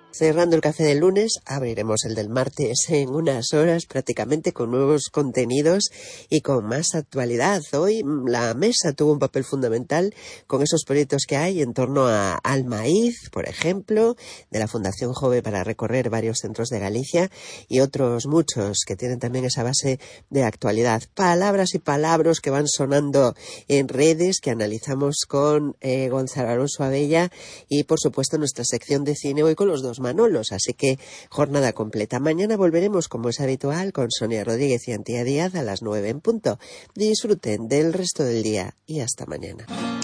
Cerrando el café del lunes, abriremos el del martes en unas horas prácticamente con nuevos contenidos y con más actualidad. Hoy la mesa tuvo un papel fundamental con esos proyectos que hay en torno al maíz, por ejemplo, de la Fundación Jove para recorrer varios centros de Galicia y otros muchos que tienen también esa base de actualidad. Palabras y palabras que van sonando en redes que analizamos con Gonzalo Alonso Abella y, por supuesto, nuestra sección de cine hoy con los dos Manolos, así que jornada completa. Mañana volveremos, como es habitual, con Sonia Rodríguez y Antía Díaz a las 9 en punto. Disfruten del resto del día y hasta mañana.